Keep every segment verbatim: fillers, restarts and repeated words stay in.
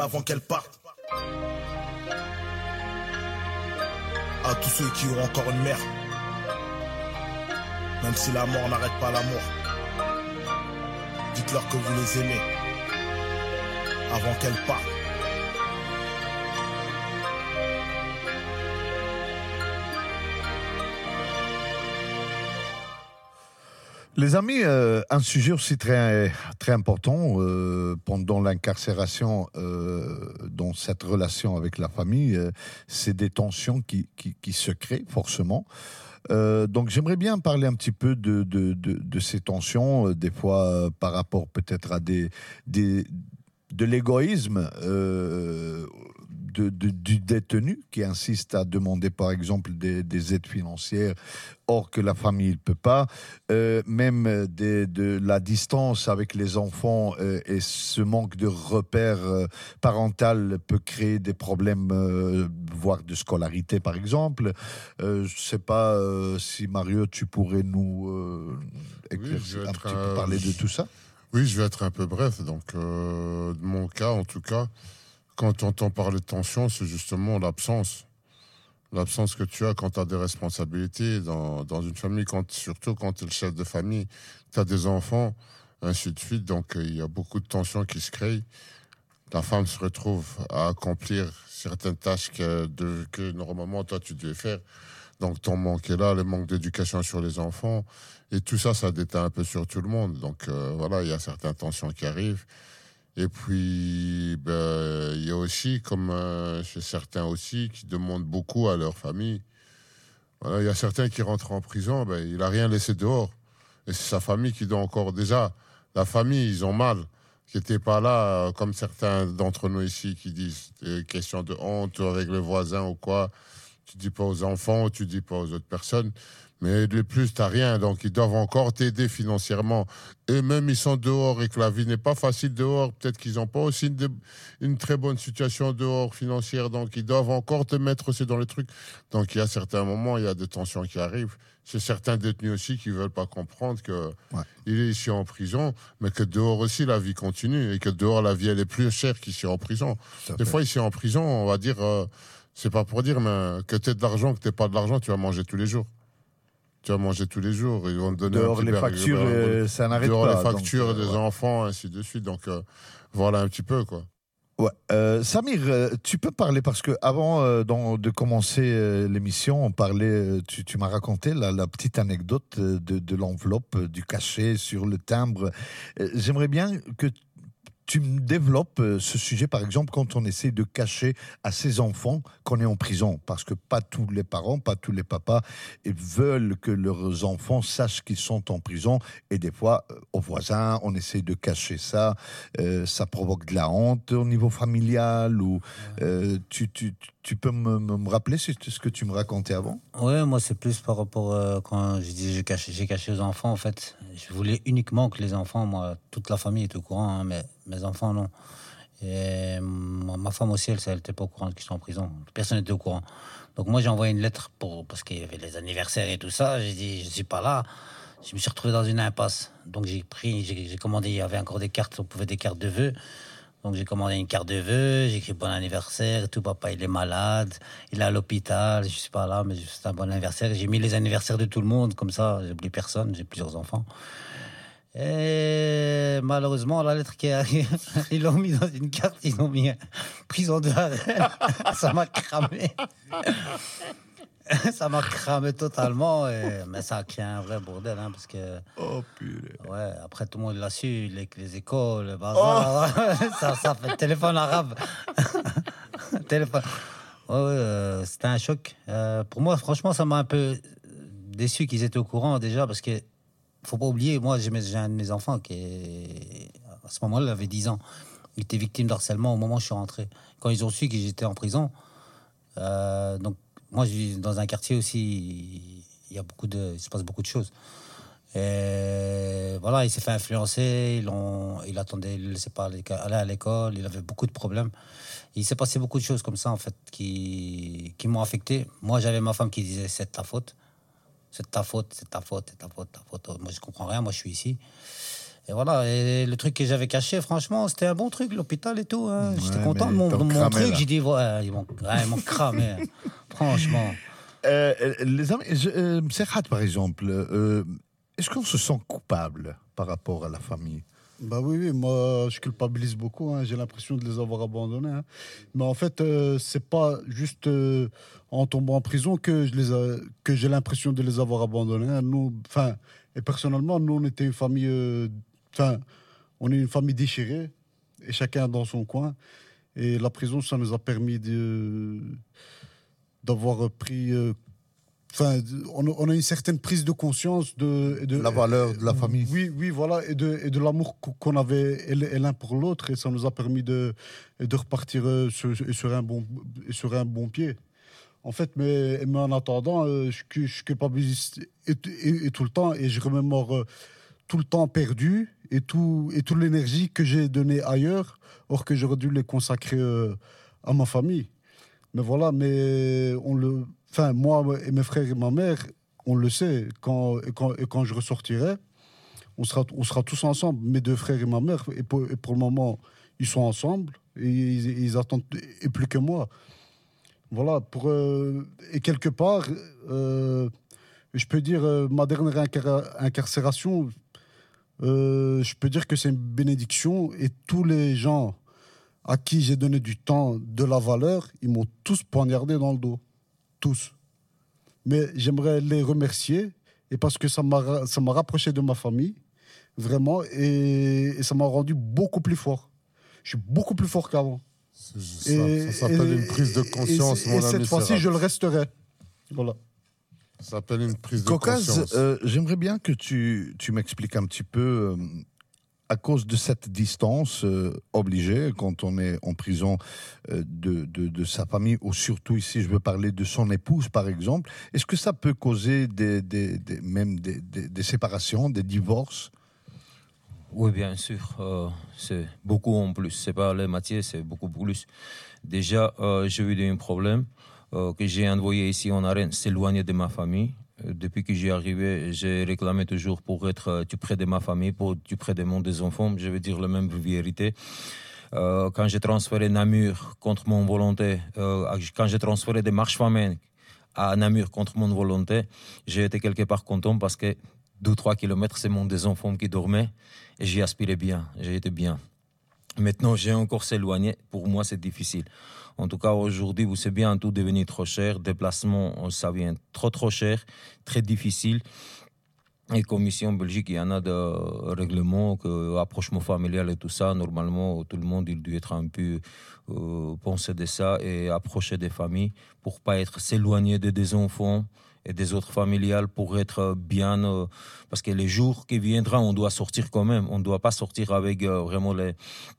avant qu'elle parte. À tous ceux qui ont encore une mère, même si la mort n'arrête pas l'amour, dites-leur que vous les aimez avant qu'elle parte. Les amis, euh, un sujet aussi très, très important euh, pendant l'incarcération, euh, dans cette relation avec la famille, euh, c'est des tensions qui, qui, qui se créent forcément. Euh, donc j'aimerais bien parler un petit peu de, de, de, de ces tensions, euh, des fois euh, par rapport peut-être à des, des, de l'égoïsme euh, de, de, du détenu qui insiste à demander par exemple des, des aides financières or que la famille ne peut pas, euh, même des, de la distance avec les enfants euh, et ce manque de repères euh, parental peut créer des problèmes, euh, voire de scolarité par exemple. Euh, je ne sais pas euh, si Mario, tu pourrais nous euh, éclaircir, oui, un petit un, peu parler de tout ça. Oui, je vais être un peu bref. Donc, euh, de mon cas, en tout cas, quand on entend parler de tension, c'est justement l'absence. L'absence que tu as quand tu as des responsabilités dans, dans une famille, quand, surtout quand tu es le chef de famille, tu as des enfants, ainsi de suite. Donc, il y a beaucoup de tensions qui se créent. La femme se retrouve à accomplir certaines tâches que, de, que normalement, toi, tu devais faire. Donc, ton manque est là, le manque d'éducation sur les enfants. Et tout ça, ça déteint un peu sur tout le monde. Donc, euh, voilà, il y a certaines tensions qui arrivent. Et puis, ben, il y a aussi, comme euh, chez certains aussi, qui demandent beaucoup à leur famille. Voilà, il y a certains qui rentrent en prison, ben, il n'a rien laissé dehors. Et c'est sa famille qui doit encore... Déjà, la famille, ils ont mal. Qui n'étaient pas là, euh, comme certains d'entre nous ici qui disent des questions de honte avec le voisin ou quoi. Tu dis pas aux enfants, tu dis pas aux autres personnes. Mais de plus, t'as rien. Donc, ils doivent encore t'aider financièrement. Et même, ils sont dehors et que la vie n'est pas facile dehors. Peut-être qu'ils n'ont pas aussi une, de, une très bonne situation dehors financière. Donc, ils doivent encore te mettre aussi dans les trucs. Donc, il y a certains moments, il y a des tensions qui arrivent. C'est certains détenus aussi qui ne veulent pas comprendre qu'il ouais. est ici en prison, mais que dehors aussi, la vie continue. Et que dehors, la vie, elle est plus chère qu'ici en prison. Des fois, ici en prison, on va dire... Euh, c'est pas pour dire, mais que tu aies de l'argent, que tu n'aies pas de l'argent, tu vas manger tous les jours. Tu vas manger tous les jours. Ils vont te donner dehors un petit les factures, euh, ça n'arrête dehors pas. Dehors les factures donc, euh, des ouais. enfants, ainsi de suite. Donc, euh, voilà un petit peu, quoi. Ouais. Euh, Samir, euh, tu peux parler, parce que avant euh, dans, de commencer euh, l'émission, on parlait, euh, tu, tu m'as raconté la, la petite anecdote de, de l'enveloppe, euh, du cachet sur le timbre. Euh, j'aimerais bien que tu me développes ce sujet, par exemple, quand on essaie de cacher à ses enfants qu'on est en prison. Parce que pas tous les parents, pas tous les papas veulent que leurs enfants sachent qu'ils sont en prison. Et des fois, aux voisins, on essaie de cacher ça. Euh, ça provoque de la honte au niveau familial. Ou, euh, tu, tu, tu peux me, me rappeler ce, ce que tu me racontais avant ? Ouais, moi, c'est plus par rapport euh, quand je disais j'ai caché, j'ai caché aux enfants, en fait. Je voulais uniquement que les enfants, moi, toute la famille est au courant, hein, mais mes enfants, non. Et ma, ma femme aussi, elle n'était pas au courant qu'ils sont en prison. Personne n'était au courant. Donc moi, j'ai envoyé une lettre pour, parce qu'il y avait les anniversaires et tout ça. J'ai dit, je ne suis pas là. Je me suis retrouvé dans une impasse. Donc j'ai pris, j'ai, j'ai commandé, il y avait encore des cartes, on pouvait des cartes de vœux. Donc j'ai commandé une carte de vœux, j'ai écrit bon anniversaire, tout, papa il est malade, il est à l'hôpital, je suis pas là, mais c'est un bon anniversaire. J'ai mis les anniversaires de tout le monde, comme ça, j'ai oublié personne, j'ai plusieurs enfants. Et malheureusement, la lettre qui est arrivée, ils l'ont mis dans une carte, ils l'ont mis prison de arrêt. Ça m'a cramé. Ça m'a cramé totalement, et, mais ça a créé un vrai bordel, hein, parce que... Oh, purée. Ouais, après tout le monde l'a su, les, les écoles, le bazar, oh. ça, ça fait téléphone arabe. téléphone... Ouais, ouais, euh, c'était un choc. Euh, pour moi, franchement, ça m'a un peu déçu qu'ils étaient au courant, déjà, parce que faut pas oublier, moi, j'ai, j'ai un de mes enfants qui, est, à ce moment-là, il avait dix ans. Il était victime d'harcèlement au moment où je suis rentré. Quand ils ont su que j'étais en prison, euh, donc, moi, je vis dans un quartier aussi, il y a beaucoup de, il se passe beaucoup de choses. Et voilà, il s'est fait influencer, ils l'ont, il attendait, il ne laissait pas aller à l'école, il avait beaucoup de problèmes. Il s'est passé beaucoup de choses comme ça, en fait, qui, qui m'ont affecté. Moi, j'avais ma femme qui disait, c'est de ta faute. C'est de ta faute, c'est de ta faute, c'est de ta faute, ta faute. Moi, je comprends rien, moi, je suis ici. Et voilà, et le truc que j'avais caché, franchement, c'était un bon truc, l'hôpital et tout. Hein. J'étais Ouais, content mais de mon, t'as de mon cramé, truc. là. J'ai dit, ouais, ils m'ont ouais, ils m'ont cramé. Franchement. Euh, les amis, je- euh, Serhat, par exemple, euh, est-ce qu'on se sent coupable par rapport à la famille? Bah oui, oui, moi je culpabilise beaucoup, hein. J'ai l'impression de les avoir abandonnés, hein. Mais en fait, euh, c'est pas juste euh, en tombant en prison que je les a- que j'ai l'impression de les avoir abandonnés, hein. Nous, enfin, et personnellement, nous on était une famille, euh, enfin, on est une famille déchirée et chacun dans son coin. Et la prison, ça nous a permis de d'avoir pris, euh, enfin, on, a- on a une certaine prise de conscience de, de La valeur de la famille. Oui, oui, voilà, et de, et de l'amour qu- qu'on avait et l- et l'un pour l'autre, et ça nous a permis de, de repartir euh, sur, sur un bon, sur un bon pied. En fait, mais, mais en attendant, euh, je, cu- je culpabilise et, et- et tout le temps, et je remémore euh, tout le temps perdu et tout et toute l'énergie que j'ai donnée ailleurs, or que j'aurais dû les consacrer euh, à ma famille. Mais voilà, mais on le, enfin moi et mes frères et ma mère, on le sait. Quand et quand et quand je ressortirai, on sera on sera tous ensemble. Mes deux frères et ma mère, et pour, et pour le moment, ils sont ensemble et ils, ils attendent et plus que moi. Voilà pour euh, et quelque part, euh, je peux dire euh, ma dernière incar- incarcération, euh, je peux dire que c'est une bénédiction et tous les gens à qui j'ai donné du temps, de la valeur, ils m'ont tous poignardé dans le dos. Tous. Mais j'aimerais les remercier, et parce que ça m'a, ra- ça m'a rapproché de ma famille, vraiment, et, et ça m'a rendu beaucoup plus fort. Je suis beaucoup plus fort qu'avant. C'est juste ça. Ça s'appelle et- une prise de et- conscience, et, mon et ami cette fois-ci, Serhat. je le resterai. Voilà. Ça s'appelle une prise de Caucase, conscience. euh, j'aimerais bien que tu, tu m'expliques un petit peu, euh, à cause de cette distance euh, obligée, quand on est en prison, euh, de, de, de sa famille, ou surtout ici, je veux parler de son épouse, par exemple, est-ce que ça peut causer des, des, des- même des, des- des séparations, des divorces? Oui, bien sûr. euh, c'est beaucoup en plus. C'est pas les matières, c'est beaucoup plus. Déjà, euh, j'ai eu un problème euh, que j'ai envoyé ici en arène, s'éloigner de ma famille. Euh, Depuis que j'ai arrivé, j'ai réclamé toujours pour être euh, tout près de ma famille, pour tout près de mon des enfants. Je veux dire la même vérité. Euh, quand j'ai transféré Namur contre mon volonté, euh, quand j'ai transféré de Marche-Famenne à Namur contre mon volonté, j'ai été quelque part content parce que deux trois kilomètres, c'est mon des enfants qui dormaient et j'y aspirais bien, j'ai été bien. Maintenant, j'ai encore s'éloigné. Pour moi, c'est difficile. En tout cas, aujourd'hui, vous savez bien, tout devenu trop cher. Déplacement, ça vient trop, trop cher, très difficile. Et comme ici en Belgique, il y en a de règlements, que approchement familial et tout ça. Normalement, tout le monde, il doit être un peu euh, penser de ça et approcher des familles pour pas être s'éloigner de des enfants et des autres familiales pour être bien. Euh, parce que les jours qui viendront, on doit sortir quand même. On ne doit pas sortir avec euh, vraiment les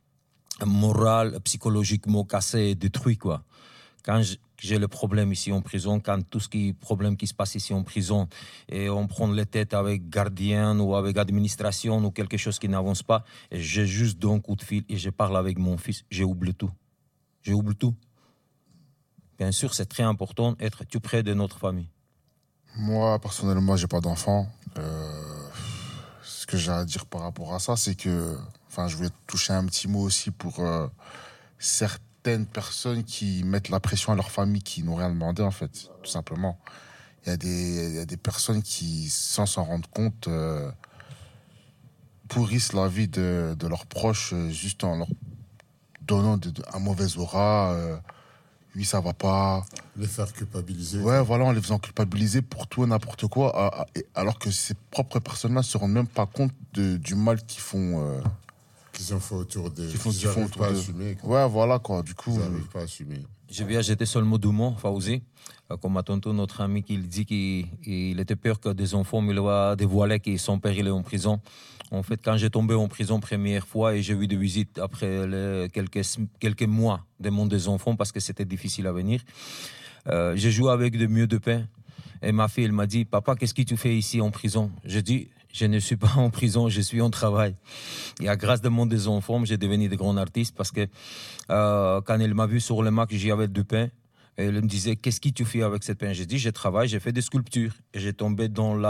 moral, psychologiquement cassé et détruit, quoi. Quand j'ai le problème ici en prison, quand tout ce qui est problème qui se passe ici en prison, et on prend les têtes avec gardien ou avec administration ou quelque chose qui n'avance pas, et j'ai juste donné un coup de fil et je parle avec mon fils, j'ai oublié tout. J'ai oublié tout. Bien sûr, c'est très important d'être tout près de notre famille. Moi, personnellement, j'ai pas d'enfant. Euh, ce que j'ai à dire par rapport à ça, c'est que, enfin, je voulais toucher un petit mot aussi pour euh, certaines personnes qui mettent la pression à leur famille, qui n'ont rien demandé, en fait, tout simplement. Il y a des, il y a des personnes qui, sans s'en rendre compte, euh, pourrissent la vie de, de leurs proches euh, juste en leur donnant de, de, un mauvais aura. Euh, oui, ça va pas. Les faire culpabiliser. Ouais, voilà, en les faisant culpabiliser pour tout et n'importe quoi, à- à- et- alors que ces propres personnes-là ne se rendent même pas compte de, du mal qu'ils font. Euh, Qu'ils ont fait autour d'eux. qu'ils font, Ils qu'ils font n'arrivent autour pas à d'eux. assumer. Ouais, voilà, quoi. Du coup, Ils euh, n'arrivent pas à assumer. Je vais ajouter seulement deux mots, Fauzi. Euh, Comme à tantôt notre ami qui dit qu'il il était peur que des enfants me le dévoilaient que son père il est en prison. En fait, quand j'ai tombé en prison première fois et j'ai eu des visites après les quelques, quelques mois de mon des enfants parce que c'était difficile à venir, euh, j'ai joué avec de mieux de pain. Et ma fille, elle m'a dit, papa, qu'est-ce que tu fais ici en prison? J'ai dit, je ne suis pas en prison, je suis en travail. Et à grâce de mon des enfants, j'ai devenu de grands artistes parce que euh, quand elle m'a vu sur le Mac, j'y avais du pain. Et elle me disait, qu'est-ce que tu fais avec cette pain? J'ai dit, je travaille, j'ai fait des sculptures. Et j'ai tombé dans la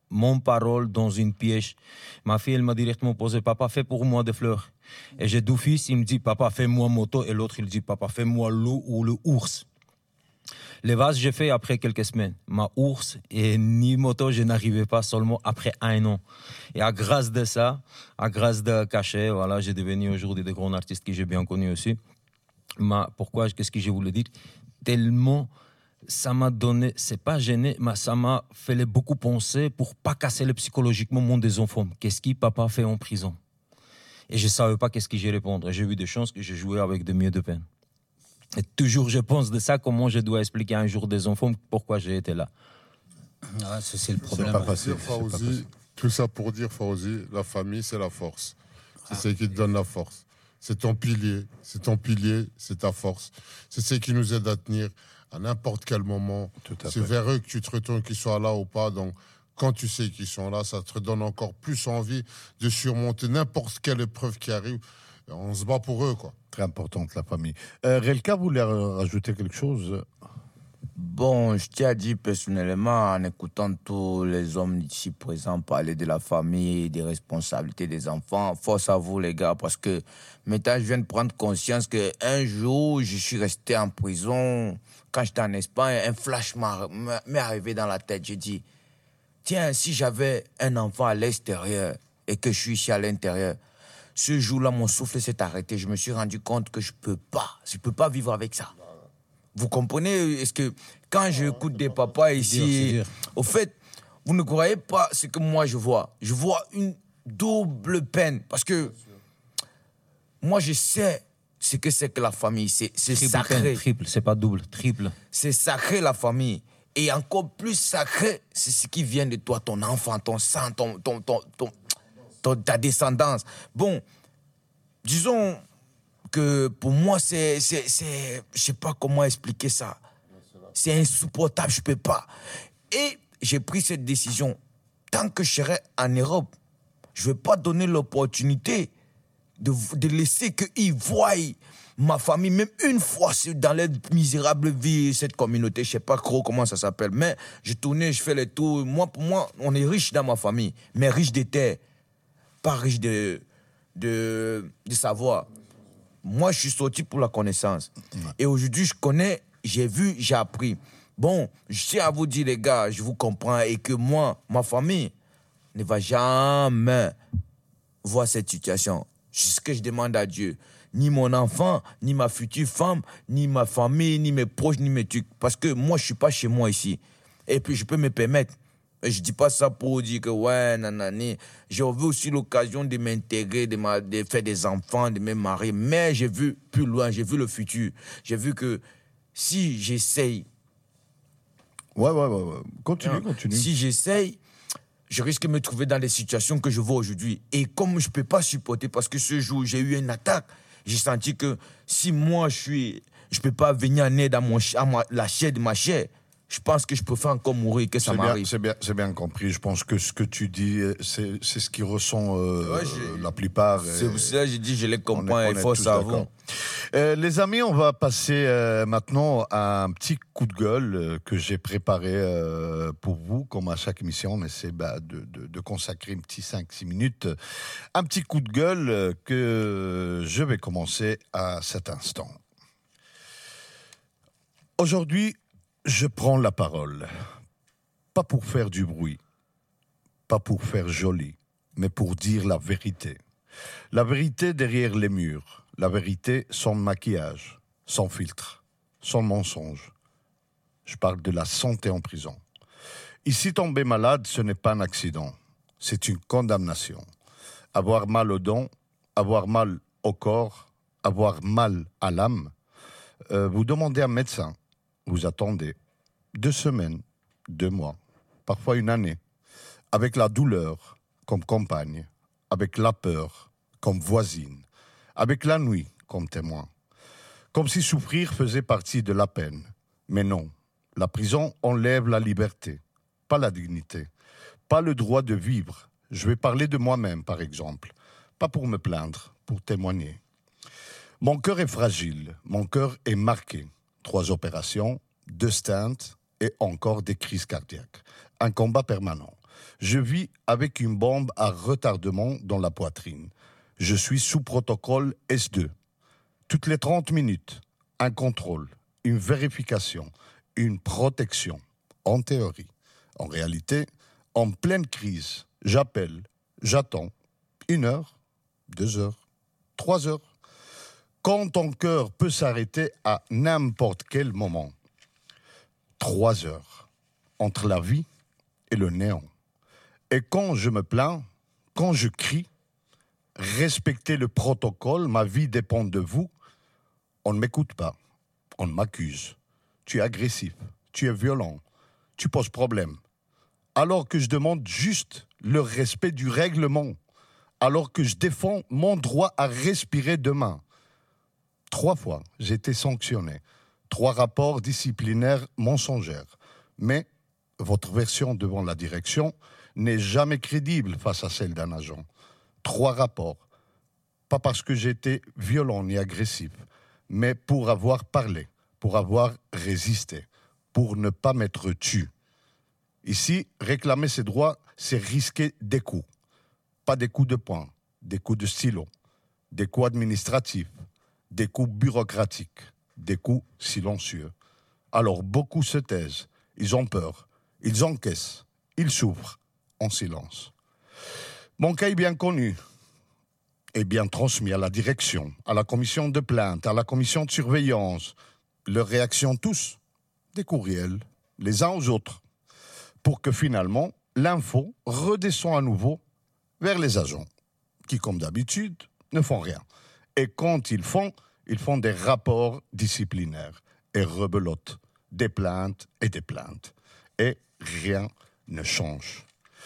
mon parole dans une piège. Ma fille, elle m'a directement posé, papa, fais pour moi des fleurs. Et j'ai deux fils, il me dit, papa, fais-moi moto. Et l'autre, il dit, papa, fais-moi loup ou le ours. Les vases, j'ai fait après quelques semaines. Ma ours et ni moto, je n'arrivais pas seulement après un an. Et à grâce de ça, à grâce de Cachet, voilà, j'ai devenu aujourd'hui des grands artistes que j'ai bien connus aussi. Mais pourquoi, qu'est-ce que je voulais dire? Tellement, ça m'a donné, c'est pas gêné, mais ça m'a fait beaucoup penser pour pas casser le psychologiquement monde des enfants. Qu'est-ce que papa fait en prison? Et je savais pas qu'est-ce que j'ai répondre. J'ai eu des chances que j'ai joué avec de mieux de peine. Et toujours, je pense de ça, comment je dois expliquer un jour des enfants pourquoi j'ai été là. Ah, ça, c'est le C'est problème. pas pas facile, facile, c'est pas Fawzi. facile. Tout ça pour dire, Fawzi, la famille, c'est la force. C'est ce qui te donne la force. C'est ton pilier, c'est ton pilier, c'est ta force. C'est ce qui nous aide à tenir à n'importe quel moment. Tout à C'est fait. vers eux que tu te retournes, qu'ils soient là ou pas. Donc, quand tu sais qu'ils sont là, ça te donne encore plus envie de surmonter n'importe quelle épreuve qui arrive. Et on se bat pour eux, quoi. Très importante, la famille. Euh, Relka voulait rajouter quelque chose? Bon, je tiens à dire personnellement, en écoutant tous les hommes ici présents parler de la famille, des responsabilités des enfants, force à vous les gars, parce que maintenant je viens de prendre conscience qu'un jour, je suis resté en prison. Quand j'étais en Espagne, un flash m'a- m'est arrivé dans la tête. J'ai dit, tiens, si j'avais un enfant à l'extérieur et que je suis ici à l'intérieur, ce jour-là, mon souffle s'est arrêté. Je me suis rendu compte que je peux pas, je peux pas vivre avec ça. Vous comprenez? Est-ce que quand j'écoute des papas ici, dur, c'est dur. au fait, vous ne croyez pas ce que moi je vois. Je vois une double peine parce que moi je sais ce que c'est que la famille. C'est c'est Triple, sacré. peine, triple, c'est pas double, triple. C'est sacré la famille. Et encore plus sacré, c'est ce qui vient de toi, ton enfant, ton sang, ton, ton, ton, ton- ton- ta descendance. Bon, disons que pour moi, c'est, c'est, c'est, je sais pas comment expliquer ça. C'est insupportable, je peux pas. Et j'ai pris cette décision. Tant que je serai en Europe, je vais pas donner l'opportunité de, de laisser qu'ils voient ma famille, même une fois dans leur misérable vie, cette communauté, je sais pas trop comment ça s'appelle, mais je tournais, je fais les tours. Moi, pour moi, on est riche dans ma famille, mais riche de terre, pas riche de, de, de savoir. Moi, je suis sorti pour la connaissance. Et aujourd'hui, je connais, j'ai vu, j'ai appris. Bon, je tiens à vous dire, les gars, je vous comprends, et que moi, ma famille ne va jamais voir cette situation. C'est ce que je demande à Dieu. Ni mon enfant, ni ma future femme, ni ma famille, ni mes proches, ni mes trucs. Parce que moi, je suis pas chez moi ici. Et puis, je peux me permettre. Et je dis pas ça pour dire que, ouais, nanani. J'ai eu aussi l'occasion de m'intégrer, de, ma- de faire des enfants, de me marier. Mais j'ai vu plus loin, j'ai vu le futur. J'ai vu que si j'essaye, Ouais, ouais, ouais. ouais. Continue, hein, continue. si j'essaye, je risque de me trouver dans les situations que je vois aujourd'hui. Et comme je ne peux pas supporter, parce que ce jour, j'ai eu une attaque, j'ai senti que si moi, je suis, je peux pas venir en aide à, mon, ch- à ma- la chair de ma chair, je pense que je préfère encore mourir que ça C'est bien, m'arrive. c'est bien, c'est bien compris. Je pense que ce que tu dis, euh, c'est, c'est ce qui ressent euh, Ouais, j'ai- la plupart. C'est euh, pour ça que j'ai dit, je les on est- comprends, on il est faut tous savoir. d'accord. Euh, les amis, on va passer euh, maintenant à un petit coup de gueule euh, que j'ai préparé euh, pour vous, comme à chaque émission. On essaie bah, de, de- de consacrer un petit cinq six minutes. Un petit coup de gueule euh, que je vais commencer à cet instant. Aujourd'hui, je prends la parole. Pas pour faire du bruit, pas pour faire joli, mais pour dire la vérité. La vérité derrière les murs. La vérité sans maquillage, sans filtre, sans mensonge. Je parle de la santé en prison. Ici, tomber malade, ce n'est pas un accident. C'est une condamnation. Avoir mal aux dents, avoir mal au corps, avoir mal à l'âme. Euh, vous demandez à un médecin, vous attendez deux semaines, deux mois, parfois une année, avec la douleur comme compagne, avec la peur comme voisine, avec la nuit comme témoin. Comme si souffrir faisait partie de la peine. Mais non, la prison enlève la liberté, pas la dignité, pas le droit de vivre. Je vais parler de moi-même, par exemple. Pas pour me plaindre, pour témoigner. Mon cœur est fragile, mon cœur est marqué. Trois opérations, deux stents et encore des crises cardiaques. Un combat permanent. Je vis avec une bombe à retardement dans la poitrine. Je suis sous protocole S deux. Toutes les trente minutes, un contrôle, une vérification, une protection, en théorie. En réalité, en pleine crise, j'appelle, j'attends, une heure, deux heures, trois heures, quand ton cœur peut s'arrêter à n'importe quel moment. Trois heures, entre la vie et le néant. Et quand je me plains, quand je crie, respectez le protocole, ma vie dépend de vous, on ne m'écoute pas, on m'accuse. Tu es agressif, tu es violent, tu poses problème. Alors que je demande juste le respect du règlement, alors que je défends mon droit à respirer demain. Trois fois, j'ai été sanctionné. Trois rapports disciplinaires mensongers. Mais votre version devant la direction n'est jamais crédible face à celle d'un agent. Trois rapports. Pas parce que j'étais violent ni agressif, mais pour avoir parlé, pour avoir résisté, pour ne pas m'être tué. Ici, réclamer ses droits, c'est risquer des coups. Pas des coups de poing, des coups de stylo, des coups administratifs, des coups bureaucratiques, des coups silencieux. Alors beaucoup se taisent, ils ont peur, ils encaissent, ils souffrent en silence. Mon cas est bien connu et bien transmis à la direction, à la commission de plainte, à la commission de surveillance. Leurs réactions tous, des courriels, les uns aux autres, pour que finalement l'info redescende à nouveau vers les agents, qui comme d'habitude ne font rien. Et quand ils font, ils font des rapports disciplinaires et rebelotent, des plaintes et des plaintes. Et rien ne change.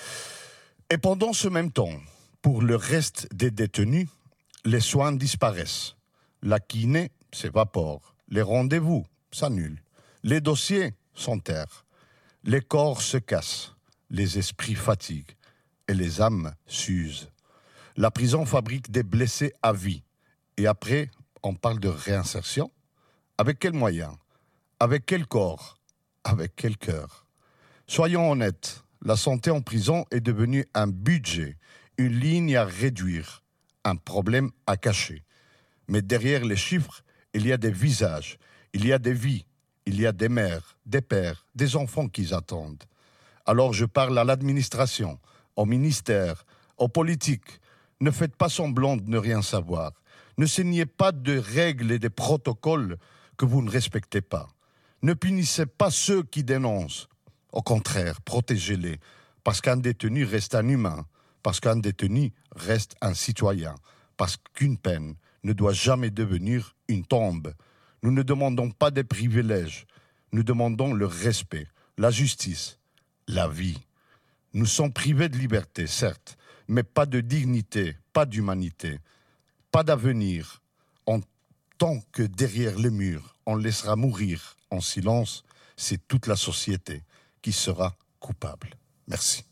Et pendant ce même temps, pour le reste des détenus, les soins disparaissent. La kiné s'évapore. Les rendez-vous s'annulent. Les dossiers s'enterrent. Les corps se cassent. Les esprits fatiguent. Et les âmes s'usent. La prison fabrique des blessés à vie. Et après, on parle de réinsertion. Avec quels moyens? Avec quel corps? Avec quel cœur? Soyons honnêtes, la santé en prison est devenue un budget, une ligne à réduire, un problème à cacher. Mais derrière les chiffres, il y a des visages, il y a des vies, il y a des mères, des pères, des enfants qui attendent. Alors je parle à l'administration, au ministère, aux politiques. Ne faites pas semblant de ne rien savoir. Ne signez pas de règles et de protocoles que vous ne respectez pas. Ne punissez pas ceux qui dénoncent. Au contraire, protégez-les, parce qu'un détenu reste un humain, parce qu'un détenu reste un citoyen, parce qu'une peine ne doit jamais devenir une tombe. Nous ne demandons pas des privilèges, nous demandons le respect, la justice, la vie. Nous sommes privés de liberté, certes, mais pas de dignité, pas d'humanité, pas d'avenir. En tant que derrière le mur, on laissera mourir en silence, c'est toute la société qui sera coupable. Merci.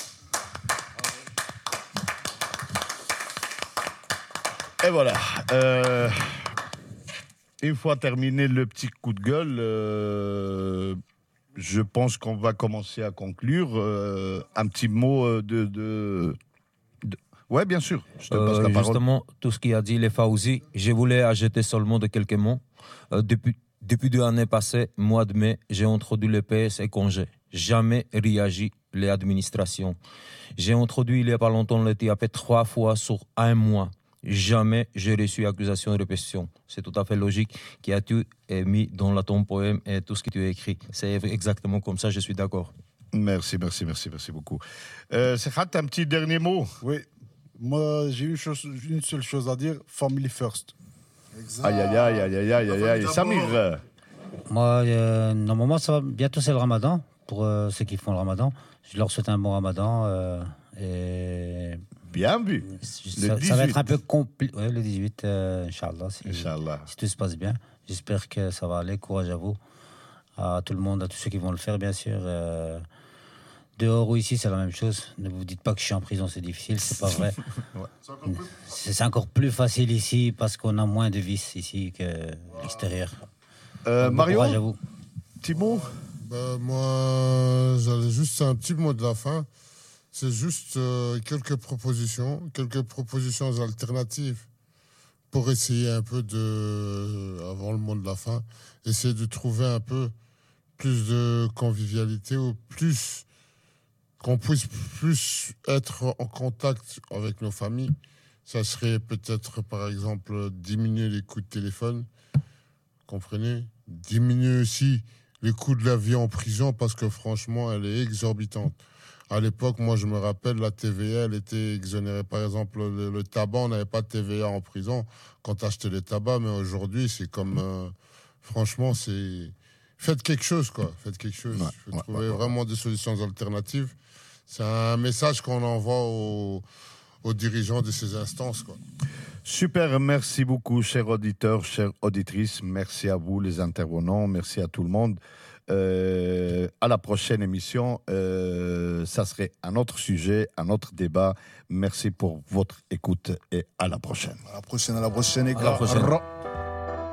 Et voilà. Euh, une fois terminé le petit coup de gueule, euh, je pense qu'on va commencer à conclure. Euh, un petit mot de... de, de... Ouais, bien sûr. Je te passe Euh, la parole. justement, tout ce qu'a dit les Fawzi, je voulais ajouter seulement de quelques mots. Euh, depuis, depuis deux années passées, mois de mai, j'ai introduit le P S et congé. Jamais réagi les administrations. J'ai introduit il n'y a pas longtemps le T A P trois fois sur un mois. Jamais j'ai reçu accusation de répétition. C'est tout à fait logique qui a tu mis dans la ton poème et tout ce que tu as écrit. C'est exactement comme ça, je suis d'accord. Merci, merci, merci, merci beaucoup. Euh, Serhat, un petit dernier mot. Oui, moi j'ai une, chose, une seule chose à dire, family first. Exact. Aïe, aïe, aïe, aïe, aïe, aïe, aïe, aïe. Samir. euh, Moi, euh, normalement, ça va, bientôt c'est le ramadan. Pour euh, ceux qui font le ramadan, je leur souhaite un bon ramadan. Euh, et Bien vu. ça, ça va être un peu compliqué. Ouais, le dix-huit, euh, Inch'Allah, si, Inch'Allah. si tout se passe bien. J'espère que ça va aller. Courage à vous, à tout le monde, à tous ceux qui vont le faire, bien sûr. Euh, dehors ou ici, c'est la même chose. Ne vous dites pas que je suis en prison, c'est difficile, c'est pas vrai. Ouais. C'est c'est encore plus facile ici parce qu'on a moins de vices ici qu'à l'extérieur. Euh, Bon Mario, courage à vous. petit mot. Ben, moi, j'allais juste un petit mot de la fin. c'est juste euh, quelques propositions, quelques propositions alternatives pour essayer un peu de, avant le mot de la fin, essayer de trouver un peu plus de convivialité ou plus qu'on puisse plus être en contact avec nos familles. Ça serait peut-être, par exemple, diminuer les coûts de téléphone, comprenez? Diminuer aussi les coûts de la vie en prison parce que franchement, elle est exorbitante. À l'époque, moi, je me rappelle, la T V A, elle était exonérée. Par exemple, le, le tabac, on n'avait pas de T V A en prison quand tu achetais les tabacs, mais aujourd'hui, c'est comme... Euh, franchement, c'est... Faites quelque chose, quoi. Faites quelque chose. Ouais, Il faut ouais, trouver ouais, vraiment des solutions alternatives. C'est un message qu'on envoie aux, aux dirigeants de ces instances, quoi. Super, merci beaucoup, chers auditeurs, chères auditrices. Merci à vous, les intervenants. Merci à tout le monde. Euh, à la prochaine émission, euh, ça serait un autre sujet, un autre débat. Merci pour votre écoute et à la prochaine. À la prochaine, à la prochaine, les À la gars. prochaine. Ra-